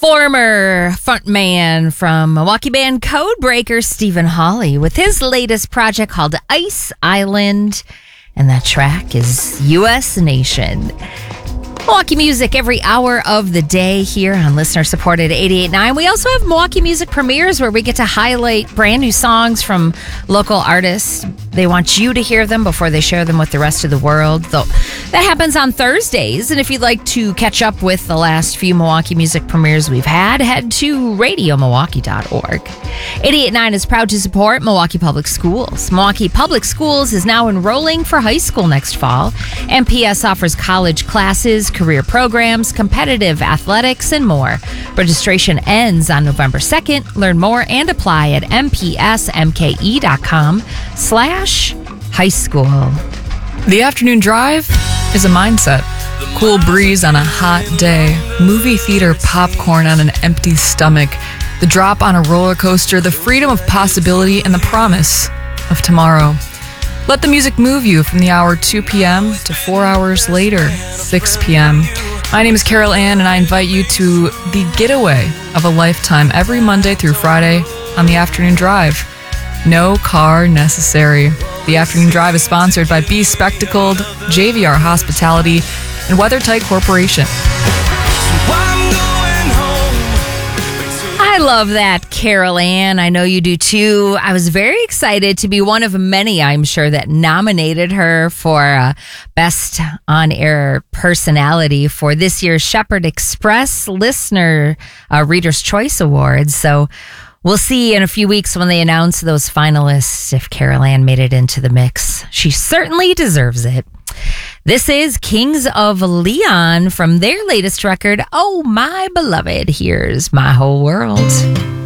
Former frontman from Milwaukee band Codebreaker, Stephen Hawley, with his latest project called Ice Island. And that track is U.S. Nation. Milwaukee music every hour of the day here on listener-supported 88.9. We also have Milwaukee Music Premieres where we get to highlight brand new songs from local artists. They want you to hear them before they share them with the rest of the world. Though that happens on Thursdays. And if you'd like to catch up with the last few Milwaukee Music Premieres we've had, head to radiomilwaukee.org. 88.9 is proud to support Milwaukee Public Schools. Milwaukee Public Schools is now enrolling for high school next fall. MPS offers college classes, career programs, competitive athletics, and more. Registration ends on November 2nd. Learn more and apply at mpsmke.com/high school. The afternoon drive is a mindset. Cool breeze on a hot day, movie theater popcorn on an empty stomach, the drop on a roller coaster, the freedom of possibility, and the promise of tomorrow. Let the music move you from the hour 2 p.m. to 4 hours later, 6 p.m. My name is Carol Ann, and I invite you to the getaway of a lifetime every Monday through Friday on the Afternoon Drive. No car necessary. The Afternoon Drive is sponsored by Be Spectacled, JVR Hospitality, and WeatherTight Corporation. I love that, Carol Ann. I know you do too. I was very excited to be one of many, I'm sure, that nominated her for Best On-Air Personality for this year's Shepherd Express Listener Reader's Choice Awards. So we'll see in a few weeks when they announce those finalists if Carol Ann made it into the mix. She certainly deserves it. This is Kings of Leon from their latest record, Oh My Beloved. Here's My Whole World.